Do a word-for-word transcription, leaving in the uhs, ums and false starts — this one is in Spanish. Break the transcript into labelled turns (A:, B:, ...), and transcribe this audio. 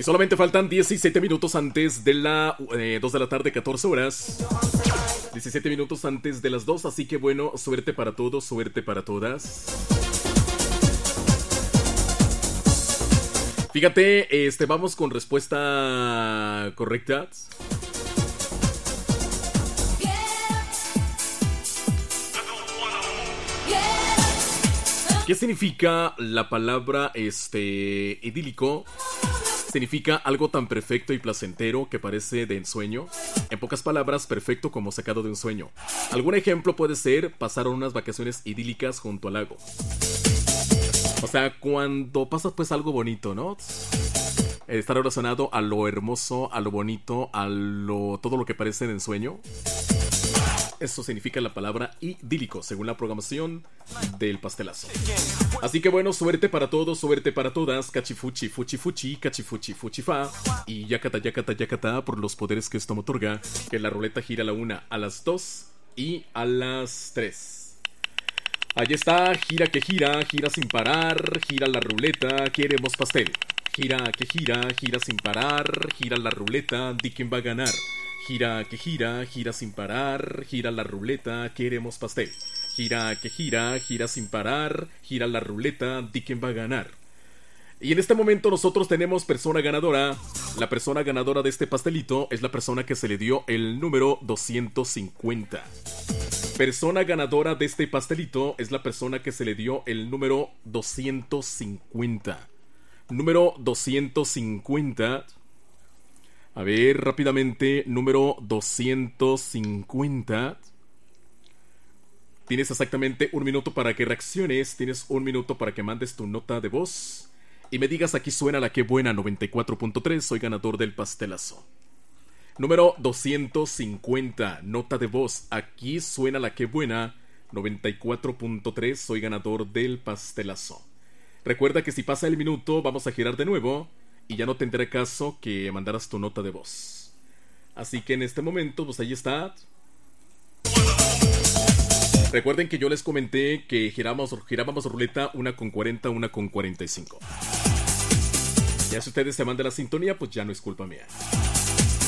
A: Solamente faltan diecisiete minutos antes de la eh, dos de la tarde, catorce horas. diecisiete minutos antes de las dos, así que bueno, suerte para todos, suerte para todas. Fíjate, este, vamos con respuesta correcta. ¿Qué significa la palabra este idílico? Significa algo tan perfecto y placentero que parece de ensueño. En pocas palabras, perfecto como sacado de un sueño. Algún ejemplo puede ser: pasaron unas vacaciones idílicas junto al lago. O sea, cuando pasa pues algo bonito, ¿no? Está relacionado a lo hermoso, a lo bonito, a lo todo lo que parece de ensueño. Eso significa la palabra idílico, según la programación del pastelazo. Así que bueno, suerte para todos, suerte para todas. Cachifuchi, fuchi, fuchi, cachifuchi, fuchi, fa. Y yacata, yacata, yacata, por los poderes que esto me otorga. Que la ruleta gira a la una, a las dos y a las tres. Ahí está, gira que gira, gira sin parar. Gira la ruleta, queremos pastel. Gira que gira, gira sin parar. Gira la ruleta, di quién va a ganar. Gira que gira, gira sin parar, gira la ruleta, queremos pastel. Gira que gira, gira sin parar, gira la ruleta, di quién va a ganar. Y en este momento nosotros tenemos persona ganadora. La persona ganadora de este pastelito es la persona que se le dio el número doscientos cincuenta. Persona ganadora de este pastelito es la persona que se le dio el número doscientos cincuenta. Número doscientos cincuenta... A ver, rápidamente, número doscientos cincuenta. Tienes exactamente un minuto para que reacciones. Tienes un minuto para que mandes tu nota de voz y me digas: aquí suena la que buena noventa y cuatro punto tres. Soy ganador del pastelazo. Número doscientos cincuenta, nota de voz: aquí suena la que buena noventa y cuatro punto tres. Soy ganador del pastelazo. Recuerda que si pasa el minuto vamos a girar de nuevo y ya no tendrá caso que mandaras tu nota de voz. Así que en este momento, pues ahí está. Recuerden que yo les comenté que giramos, girábamos ruleta una con cuarenta, una con cuarenta y cinco. Ya si ustedes se mandan la sintonía, pues ya no es culpa mía.